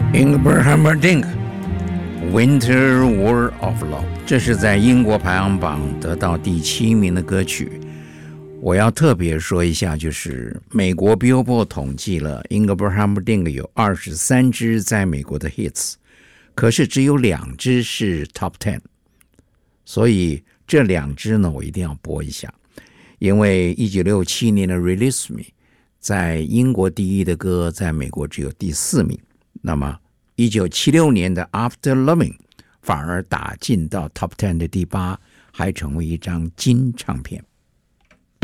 Ingrid Humperdinck Winter War of Love， 这是在英国排行榜得到第7名的歌曲。我要特别说一下，就是美国 Billboard 统计了 Ingrid Humperdinck 有23支在美国的 hits， 可是只有2支是 Top 10， 所以这2支呢我一定要播一下。因为1967年的 Release Me 在英国第1的歌，在美国只有第4名，那么1976年的 After Loving 反而打进到 Top 10的第8，还成为一张金唱片。